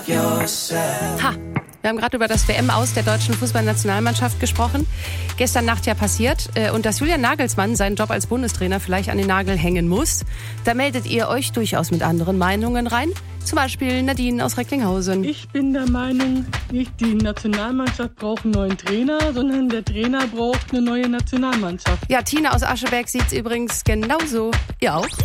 Ha! Wir haben gerade über das WM-Aus der deutschen Fußballnationalmannschaft gesprochen. Gestern Nacht ja passiert. Und dass Julian Nagelsmann seinen Job als Bundestrainer vielleicht an den Nagel hängen muss, da meldet ihr euch durchaus mit anderen Meinungen rein. Zum Beispiel Nadine aus Recklinghausen. Ich bin der Meinung, nicht die Nationalmannschaft braucht einen neuen Trainer, sondern der Trainer braucht eine neue Nationalmannschaft. Ja, Tina aus Ascheberg sieht's übrigens genauso. Ihr auch?